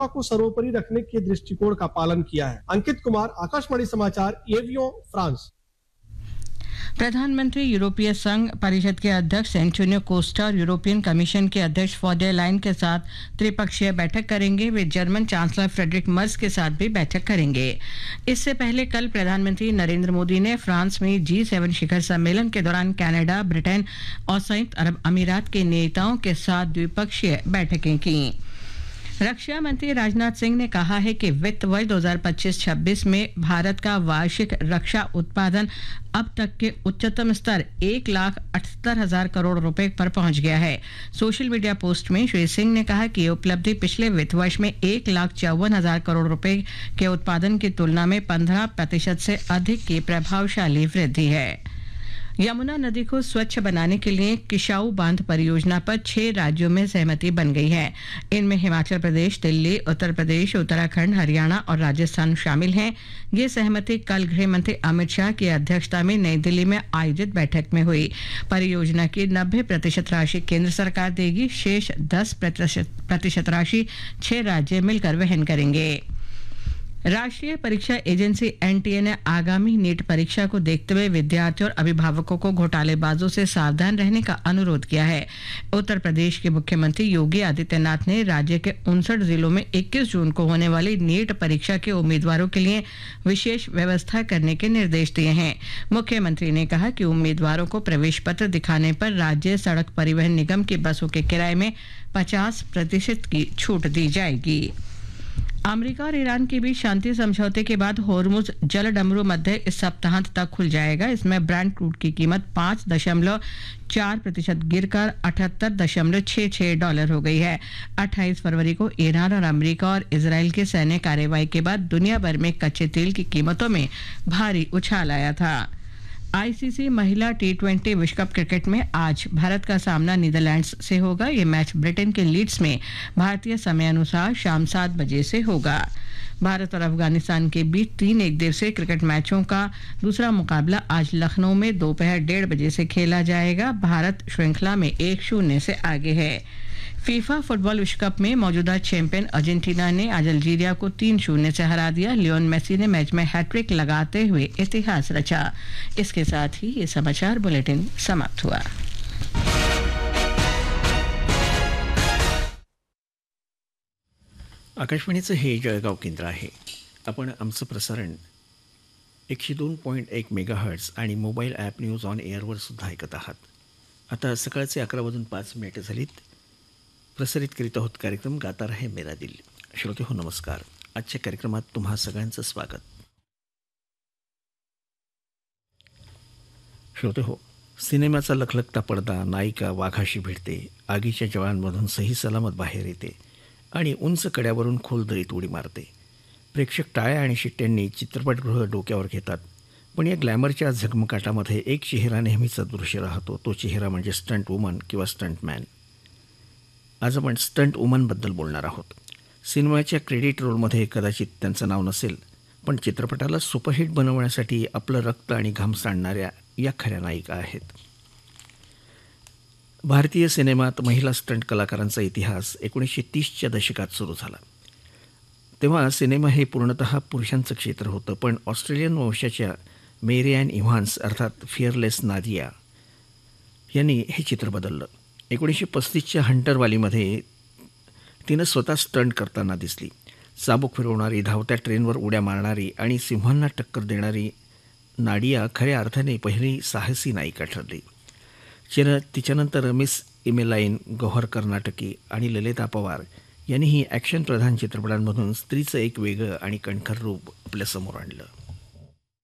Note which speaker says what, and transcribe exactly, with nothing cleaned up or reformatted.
Speaker 1: को सर्वोपरि रखने के दृष्टिकोण का पालन किया है। अंकित कुमार, आकाशवाणी समाचार, एवियोन, फ्रांस।
Speaker 2: प्रधानमंत्री यूरोपीय संघ परिषद के अध्यक्ष एंटोनियो कोस्टा और यूरोपियन कमीशन के अध्यक्ष फॉन डर लायन के साथ त्रिपक्षीय बैठक करेंगे। वे जर्मन चांसलर फ्रेडरिक मर्ज के साथ भी बैठक करेंगे। इससे पहले कल प्रधानमंत्री नरेंद्र मोदी ने फ्रांस में जी सेवन शिखर सम्मेलन के दौरान कनाडा, ब्रिटेन और संयुक्त अरब अमीरात के नेताओं के साथ द्विपक्षीय बैठकें की। रक्षा मंत्री राजनाथ सिंह ने कहा है कि वित्त वर्ष दो हज़ार पच्चीस छब्बीस में भारत का वार्षिक रक्षा उत्पादन अब तक के उच्चतम स्तर एक लाख अठहत्तर हजार करोड़ रुपए पर पहुंच गया है। सोशल मीडिया पोस्ट में श्री सिंह ने कहा कि ये उपलब्धि पिछले वित्त वर्ष में एक लाख चौवन हजार करोड़ रुपए के उत्पादन की तुलना में पंद्रह प्रतिशत से अधिक की प्रभावशाली वृद्धि है। यमुना नदी को स्वच्छ बनाने के लिए किशाऊ बांध परियोजना पर छह राज्यों में सहमति बन गई है। इनमें हिमाचल प्रदेश, दिल्ली, उत्तर प्रदेश, उत्तराखंड, हरियाणा और राजस्थान शामिल हैं। ये सहमति कल गृह मंत्री अमित शाह की अध्यक्षता में नई दिल्ली में आयोजित बैठक में हुई। परियोजना की नब्बे प्रतिशत राशि केंद्र सरकार देगी, शेष दस प्रतिशत राशि छह राज्य मिलकर वहन करेंगे। राष्ट्रीय परीक्षा एजेंसी एनटीए ने आगामी नीट परीक्षा को देखते हुए विद्यार्थियों और अभिभावकों को घोटालेबाजों से सावधान रहने का अनुरोध किया है। उत्तर प्रदेश के मुख्यमंत्री योगी आदित्यनाथ ने राज्य के उनसठ जिलों में इक्कीस जून को होने वाली नीट परीक्षा के उम्मीदवारों के लिए विशेष व्यवस्था करने के निर्देश दिए हैं। मुख्यमंत्री ने कहा कि उम्मीदवारों को प्रवेश पत्र दिखाने पर राज्य सड़क परिवहन निगम की बसों के किराए में पचास प्रतिशत की छूट दी जाएगी। अमेरिका और ईरान के बीच शांति समझौते के बाद होर्मुज जल डमरू मध्य इस सप्ताहांत तक खुल जाएगा। इसमें ब्रांड क्रूड की कीमत पाँच दशमलव चार प्रतिशत गिरकर अठहत्तर दशमलव छह छह डॉलर हो गई है। अट्ठाईस फरवरी को ईरान और अमेरिका और इजराइल के सैन्य कार्रवाई के बाद दुनिया भर में कच्चे तेल की कीमतों में भारी उछाल आया था। आईसीसी महिला टी ट्वेंटी विश्व कप क्रिकेट में आज भारत का सामना नीदरलैंड्स से होगा। ये मैच ब्रिटेन के लीड्स में भारतीय समय अनुसार शाम सात बजे से होगा। भारत और अफगानिस्तान के बीच तीन एक दिवसीय क्रिकेट मैचों का दूसरा मुकाबला आज लखनऊ में दोपहर डेढ़ बजे से खेला जाएगा। भारत श्रृंखला में एक शून्य से आगे है। फीफा फुटबॉल विश्व कप में मौजूदा चैंपियन अर्जेंटीना ने आज अल्जीरिया को तीन शून्य से हरा दिया। लियोन मेसी ने मैच में हैट्रिक लगाते हुए इतिहास रचा। इसके साथ ही ये समाचार बुलेटिन समाप्त हुआ।
Speaker 3: आकाशवाणीचं हे जळगाव केंद्र आहे। आपण आमचं प्रसारण एकशे दोन पॉईंट एक मेगाहर्ट्ज आणि मोबाईल ॲप न्यूज ऑन एअरवर सुद्धा ऐकत आहात। आता सकाळचे अकरा वाजून पाच मिनिटं झालीत। प्रसारित करीत आहोत कार्यक्रम गाता रहे मेरा दिल। श्रोते हो नमस्कार। आजच्या कार्यक्रमात तुम्हा सगळ्यांचं स्वागत। श्रोते हो, सिनेमाचा लखलखता पडदा, नायिका वाघाशी भिडते, आगीच्या ज्वाळांमधून सही सलामत बाहेर येते आणि उंच कड्यावरून खोल दरीत उडी मारते। प्रेक्षक टाळ्या आणि शिट्ट्यांनी चित्रपटगृह डोक्यावर घेतात। पण या ग्लॅमरच्या झगमगाटामध्ये एक चेहरा नेहमीच दृश्य राहतो। तो चेहरा म्हणजे स्टंट वुमन किंवा स्टंटमॅन। आज आपण स्टंट वुमनबद्दल बोलणार आहोत। सिनेमाच्या क्रेडिट रोलमध्ये कदाचित त्यांचं नाव नसेल, पण चित्रपटाला सुपरहिट बनवण्यासाठी आपलं रक्त आणि घाम सांडणाऱ्या या खऱ्या नायिका आहेत। भारतीय सिनेमात महिला स्टंट कलाकारांचा इतिहास एकोणीसशे तीसच्या दशकात सुरू झाला। तेव्हा सिनेमा हे पूर्णतः पुरुषांचं क्षेत्र होतं, पण ऑस्ट्रेलियन वंशाच्या मेरी ॲन इव्हान्स अर्थात फिअरलेस नादिया यांनी हे चित्र बदललं। एकोणीसशे पस्तीसच्या हंटरवालीमध्ये तिनं स्वतः स्टंट करताना दिसली। चाबूक फिरवणारी, धावत्या ट्रेनवर उड्या मारणारी आणि सिंहांना टक्कर देणारी नाडिया खऱ्या अर्थाने पहिली साहसी नायिका ठरली। चिर तिच्यानंतर मिस इमेलाईन, गौहर कर्नाटकी आणि ललिता पवार यांनीही ॲक्शन प्रधान चित्रपटांमधून स्त्रीचं एक वेगळं आणि कणखर रूप आपल्यासमोर आणलं।